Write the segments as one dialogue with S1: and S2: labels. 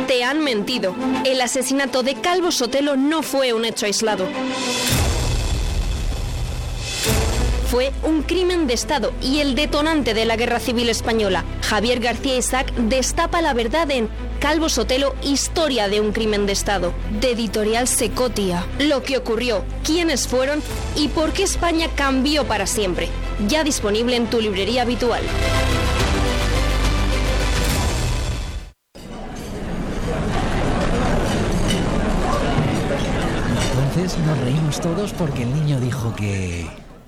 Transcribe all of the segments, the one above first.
S1: Te han mentido. El asesinato de Calvo Sotelo no fue un hecho aislado. Fue un crimen de Estado y el detonante de la Guerra Civil Española. Javier García Isaac destapa la verdad en Calvo Sotelo, historia de un crimen de Estado, de Editorial Secotia. Lo que ocurrió, quiénes fueron y por qué España cambió para siempre. Ya disponible en tu librería habitual.
S2: Entonces nos reímos todos porque el niño dijo que...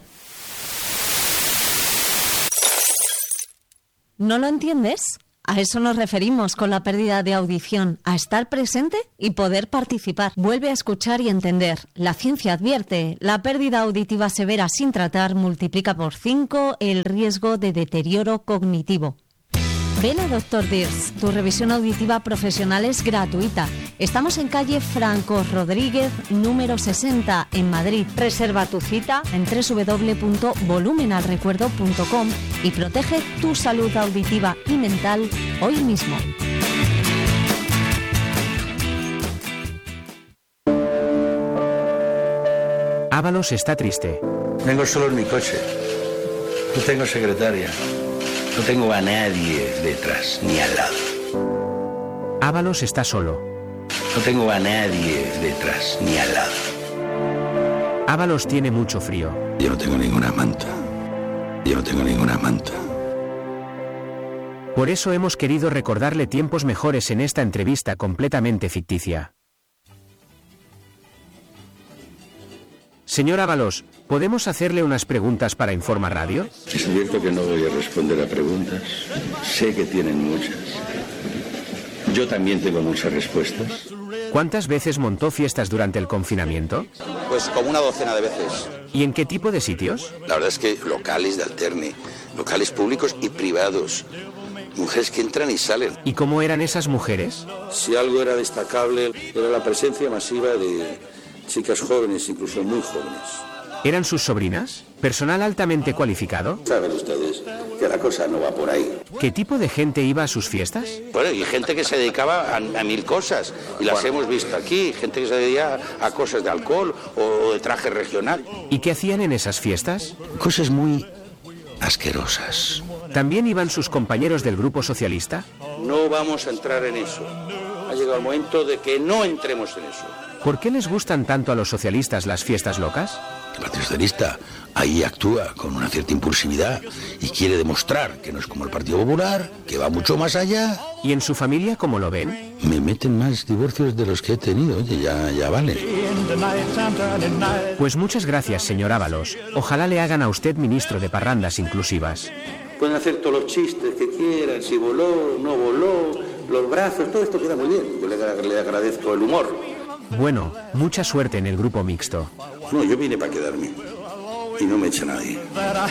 S3: ¿No lo entiendes? A eso nos referimos con la pérdida de audición, a estar presente y poder participar. Vuelve a escuchar y entender. La ciencia advierte, la pérdida auditiva severa sin tratar multiplica por 5 el riesgo de deterioro cognitivo. Ven a Dr. Dirs, tu revisión auditiva profesional es gratuita. Estamos en calle Franco Rodríguez, número 60, en Madrid. Reserva tu cita en www.volumenalrecuerdo.com y protege tu salud auditiva y mental hoy mismo.
S4: Ábalos está triste.
S5: Vengo solo en mi coche. No tengo secretaria. No tengo a nadie detrás ni al lado.
S4: Ábalos está solo.
S5: No tengo a nadie detrás ni al lado.
S4: Ábalos tiene mucho frío.
S5: Yo no tengo ninguna manta. Yo no tengo ninguna manta.
S4: Por eso hemos querido recordarle tiempos mejores en esta entrevista completamente ficticia. Señor Ábalos, ¿podemos hacerle unas preguntas para Informa Radio?
S5: Es cierto que no voy a responder a preguntas. Sé que tienen muchas. Yo también tengo muchas respuestas.
S4: ¿Cuántas veces montó fiestas durante el confinamiento?
S6: Pues como una docena de veces.
S4: ¿Y en qué tipo de sitios?
S5: La verdad es que locales de alterne, locales públicos y privados. Mujeres que entran y salen.
S4: ¿Y cómo eran esas mujeres?
S5: Si algo era destacable, era la presencia masiva de chicas jóvenes, incluso muy jóvenes.
S4: ¿Eran sus sobrinas? ¿Personal altamente cualificado?
S5: Saben ustedes que la cosa no va por ahí.
S4: ¿Qué tipo de gente iba a sus fiestas?
S5: Bueno, y gente que se dedicaba a mil cosas, y las hemos visto aquí, gente que se dedicaba a cosas de alcohol o de traje regional.
S4: ¿Y qué hacían en esas fiestas?
S5: Cosas muy asquerosas.
S4: ¿También iban sus compañeros del Grupo Socialista?
S5: No vamos a entrar en eso. Ha llegado el momento de que no entremos en eso.
S4: ¿Por qué les gustan tanto a los socialistas las fiestas locas?
S5: El Partido Socialista ahí actúa con una cierta impulsividad y quiere demostrar que no es como el Partido Popular, que va mucho más allá.
S4: ¿Y en su familia cómo lo ven?
S5: Me meten más divorcios de los que he tenido, oye, ya vale.
S4: Pues muchas gracias, señor Ábalos. Ojalá le hagan a usted ministro de parrandas inclusivas.
S5: Pueden hacer todos los chistes que quieran, si voló, no voló, los brazos, todo esto queda muy bien. Yo le agradezco el humor.
S4: Bueno, mucha suerte en el grupo mixto.
S5: No, yo vine para quedarme. Y no me echa nadie.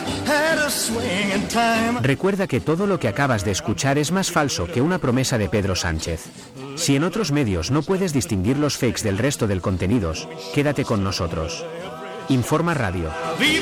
S4: Recuerda que todo lo que acabas de escuchar es más falso que una promesa de Pedro Sánchez. Si en otros medios no puedes distinguir los fakes del resto del contenidos, quédate con nosotros. Informa Radio.